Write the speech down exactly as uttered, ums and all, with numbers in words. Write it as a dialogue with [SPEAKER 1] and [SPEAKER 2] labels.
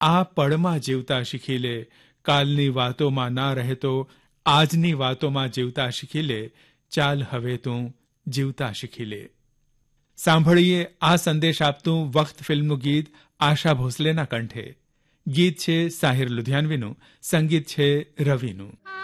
[SPEAKER 1] આ પળમાં જીવતા શીખી લે, કાલની વાતોમાં ના રહેતો આજની વાતોમાં જીવતા શીખી લે, ચાલ હવે તું જીવતા શીખી લે. સાંભળીએ આ સંદેશ આપતું વક્ત ફિલ્મનું ગીત આશા ભોસલેના કંઠે. ગીત છે સાહિર લુધિયાનવીનું, સંગીત છે રવિનું.